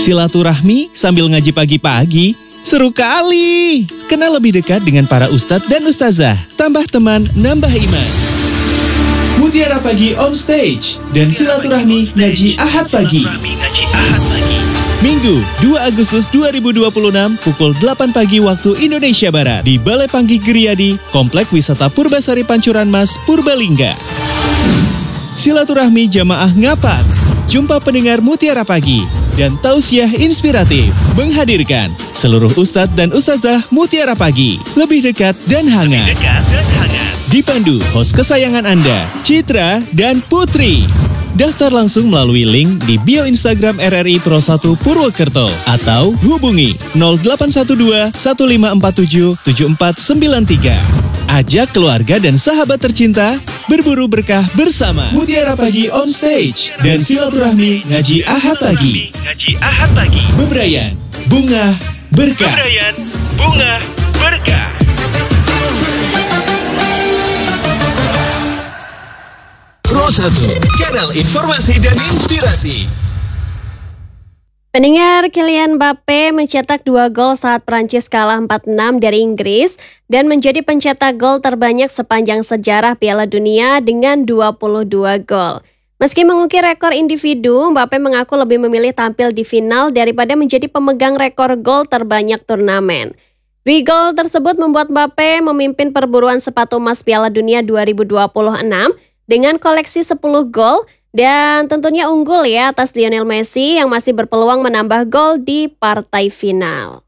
Silaturahmi sambil ngaji pagi-pagi, seru kali. Kenal lebih dekat dengan para ustadz dan ustazah, tambah teman, nambah iman. Mutiara Pagi on stage dan silaturahmi ngaji Ahad pagi. Minggu 2 Agustus 2026 pukul 8 pagi waktu Indonesia Barat di Balai Panggi Geriyadi, Komplek Wisata Purbasari Pancuran Mas, Purbalingga. Silaturahmi jamaah ngapak, jumpa pendengar Mutiara Pagi, dan tausiah inspiratif menghadirkan seluruh ustadz dan ustazah Mutiara Pagi, lebih dekat dan hangat. Dipandu host kesayangan Anda, Citra dan Putri. Daftar langsung melalui link di bio Instagram RRI Pro 1 Purwokerto atau hubungi 0812 1547 7493. Ajak keluarga dan sahabat tercinta berburu berkah bersama Mutiara Pagi on stage dan silaturahmi ngaji Ahad pagi. Bebrayan, bunga, berkah. Pro 1, kanal informasi dan inspirasi. Pendengar, Kylian Mbappe mencetak 2 gol saat Prancis kalah 4-6 dari Inggris dan menjadi pencetak gol terbanyak sepanjang sejarah Piala Dunia dengan 22 gol. Meski mengukir rekor individu, Mbappe mengaku lebih memilih tampil di final daripada menjadi pemegang rekor gol terbanyak turnamen. 2 gol tersebut membuat Mbappe memimpin perburuan sepatu emas Piala Dunia 2026 dengan koleksi 10 gol dan tentunya unggul ya atas Lionel Messi yang masih berpeluang menambah gol di partai final.